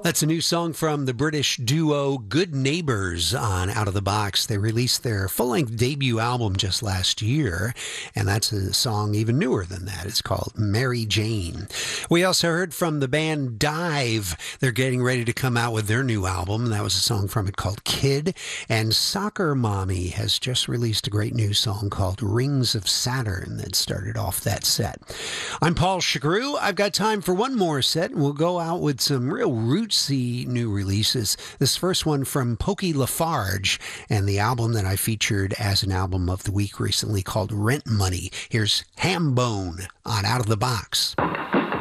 That's a new song from the British duo Good Neighbours on Out of the Box. They released their full-length debut album just last year, and that's a song even newer than that. It's called Mary Jane. We also heard from the band Dive. They're getting ready to come out with their new album. That was a song from it called Kid. And Soccer Mommy has just released a great new song called Rings of Saturn that started off that set. I'm Paul Chagru. I've got time for one more set, and we'll go out with some real rootsy new releases. This first one from Pokey Lafarge and the album that I featured as an album of the week recently called Rent Money. Here's Hambone on Out of the Box.